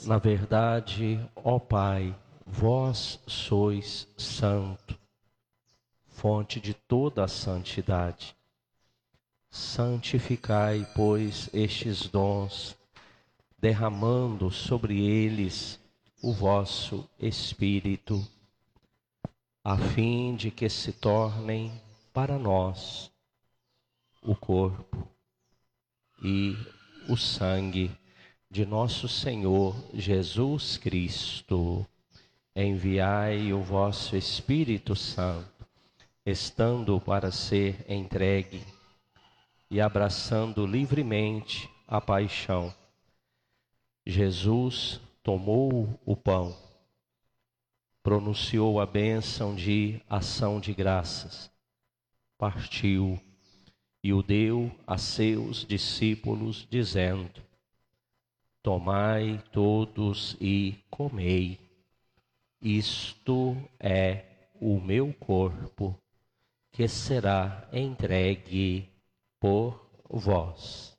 Na verdade, ó Pai, vós sois santo, fonte de toda a santidade. Santificai, pois, estes dons, derramando sobre eles o vosso Espírito, a fim de que se tornem para nós o corpo e o sangue de nosso Senhor Jesus Cristo. Enviai o vosso Espírito Santo, estando para ser entregue e abraçando livremente a paixão. Jesus tomou o pão, pronunciou a bênção de ação de graças, partiu e o deu a seus discípulos, dizendo: tomai todos e comei, isto é o meu corpo, que será entregue por vós.